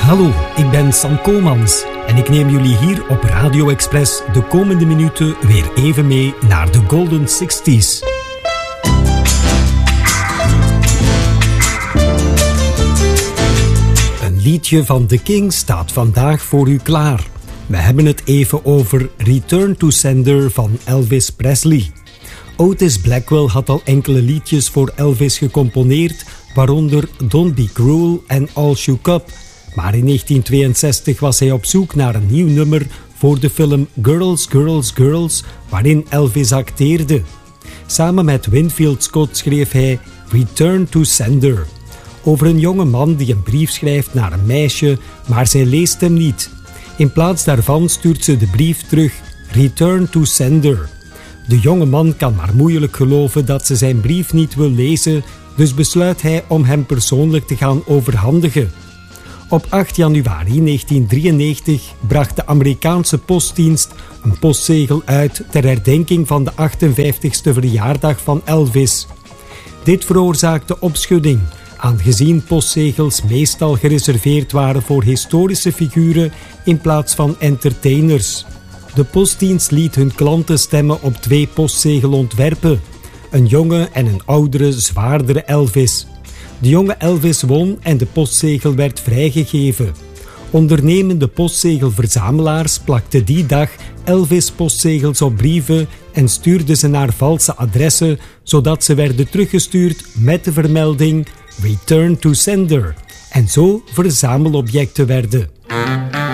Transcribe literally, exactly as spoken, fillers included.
Hallo, ik ben Sam Komans en ik neem jullie hier op Radio Express de komende minuten weer even mee naar de Golden zestig's. Een liedje van The Kings staat vandaag voor u klaar. We hebben het even over Return to Sender van Elvis Presley. Otis Blackwell had al enkele liedjes voor Elvis gecomponeerd, waaronder Don't Be Cruel en All Shook Up. Maar in negentien tweeënzestig was hij op zoek naar een nieuw nummer voor de film Girls, Girls, Girls, waarin Elvis acteerde. Samen met Winfield Scott schreef hij Return to Sender, over een jonge man die een brief schrijft naar een meisje, maar zij leest hem niet. In plaats daarvan stuurt ze de brief terug, Return to Sender. De jonge man kan maar moeilijk geloven dat ze zijn brief niet wil lezen, dus besluit hij om hem persoonlijk te gaan overhandigen. Op acht januari negentien drieënnegentig bracht de Amerikaanse postdienst een postzegel uit ter herdenking van de achtenvijftigste verjaardag van Elvis. Dit veroorzaakte opschudding, aangezien postzegels meestal gereserveerd waren voor historische figuren in plaats van entertainers. De postdienst liet hun klanten stemmen op twee postzegelontwerpen, een jonge en een oudere, zwaardere Elvis. De jonge Elvis won en de postzegel werd vrijgegeven. Ondernemende postzegelverzamelaars plakten die dag Elvis-postzegels op brieven en stuurden ze naar valse adressen, zodat ze werden teruggestuurd met de vermelding Return to Sender en zo verzamelobjecten werden.